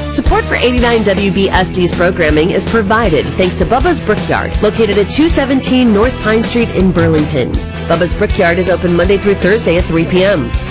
Support for 89 WBSD's programming is provided thanks to Bubba's Brickyard, located at 217 North Pine Street in Burlington. Bubba's Brickyard is open Monday through Thursday at 3 p.m.